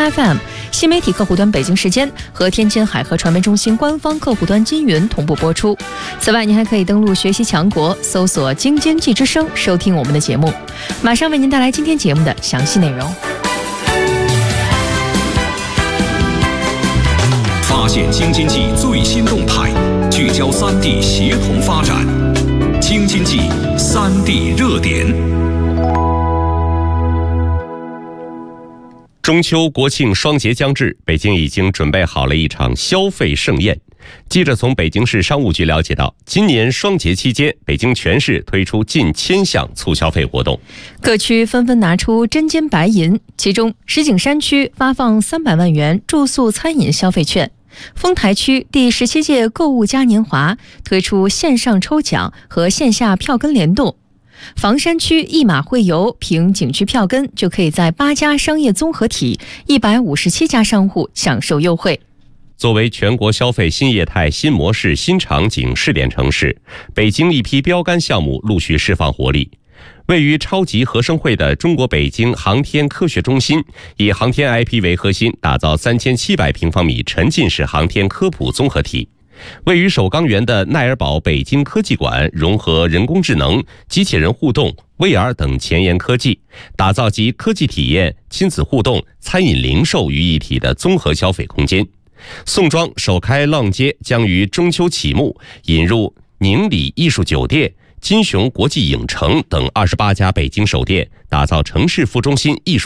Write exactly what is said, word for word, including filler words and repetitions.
F M 新媒体客户端北京时间和天津海河传媒中心官方客户端金云同步播出。此外，您还可以登录学习强国，搜索京津冀之声，收听我们的节目。马上为您带来今天节目的详细内容。 发现京津冀最新动态，聚焦三地协同发展。京津冀三地热点。 中秋国庆双节将至，北京已经准备好了一场消费盛宴。记者从北京市商务局了解到，今年双节期间，北京全市推出近千项促消费活动， 各区纷纷拿出针尖白银。其中，石景山区发放三百万元住宿餐饮消费券。丰台区第十七届购物嘉年华推出线上抽奖和线下票根联动。房山区一马会游凭景区票根就可以在八家商业综合体一百五十七家商户享受优惠。 作为全国消费新业态、新模式、新场景试点城市，北京一批标杆项目陆续释放活力。位于超级合生汇的中国北京航天科学中心，以航天 I P 为核心，打造三千七百平方米沉浸式航天科普综合体。位于首钢园的奈尔堡北京科技馆，融合人工智能、机器人互动、V R 等前沿科技，打造集科技体验、亲子互动、餐饮零售于一体的综合消费空间。宋庄首开浪街将于中秋启幕，引入宁里艺术酒店、金雄国际影城等二十八家北京首店，打造城市副中心艺术